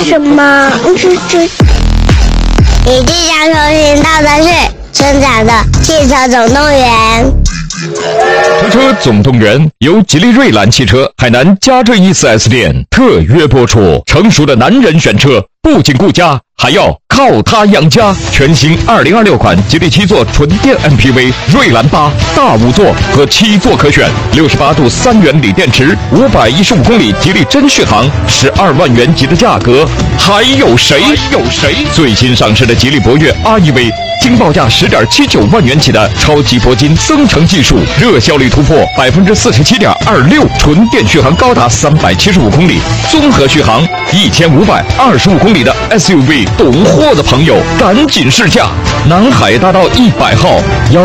什么？你即将收听到的是村长的汽车总动员。 车车总动员由吉利瑞兰汽车海南嘉浙一 4S 店特约播出。成熟的男人选车，不仅顾家，还要靠它养家。全新2026款吉利7座纯电 MPV 瑞兰8大5座和7座可选，68度3元锂电池，515公里吉利真续航，12万元级的价格，还有谁？最新上市的吉利博越 REV， 惊报价10.79万元起的超级铂金增程技术，热效率突破47.26%，纯电续航高达375公里，综合续航1525公里的 SUV， 懂货的朋友赶紧试驾！南海大道100号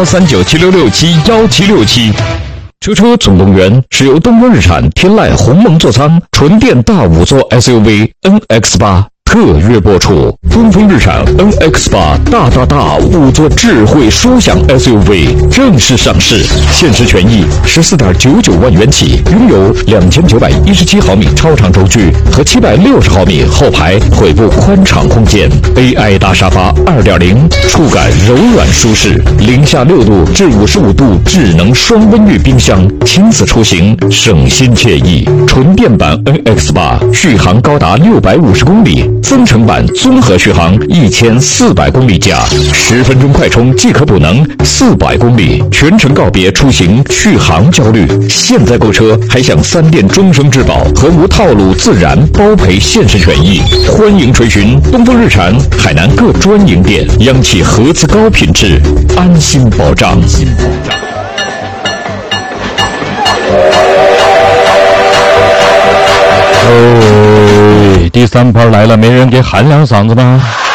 13976671767。车车总动员是由东风日产天籁鸿蒙座舱纯电大5座 SUV NX8特约播出。东风日产 NX8 大5座智慧舒享 SUV 正式上市，限时权益14.99万元起，拥有2917毫米超长轴距和760毫米后排腿部宽敞空间， AI 大沙发 2.0， 触感柔软舒适，0下6度至55度智能双温浴冰箱，亲子出行省心惬意。纯电版 NX8 续航高达650公里，增程版综合续航1400公里加，10分钟快充即可补能400公里，全程告别出行续航焦虑。现在购车还享3电终生质保和无套路自燃包赔限时权益。欢迎垂询东风日产海南各专营店，央企合资高品质，安心保障。 第3盘来了，没人给喊两嗓子吗？